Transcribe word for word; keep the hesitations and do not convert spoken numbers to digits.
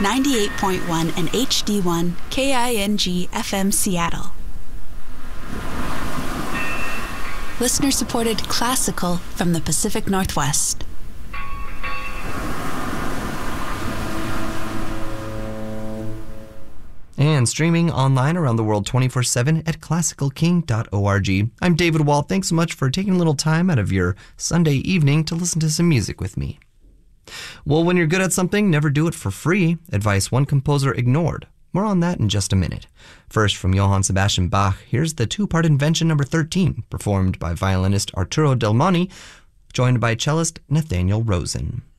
ninety-eight point one and H D one K I N G F M Seattle. Listener-supported classical from the Pacific Northwest. And streaming online around the world twenty-four seven at classical king dot org. I'm David Wall. Thanks so much for taking a little time out of your Sunday evening to listen to some music with me. Well, when you're good at something, never do it for free. Advice one composer ignored. More on that in just a minute. First, from Johann Sebastian Bach, here's the two-part Invention number thirteen, performed by violinist Arturo Del Monte, joined by cellist Nathaniel Rosen.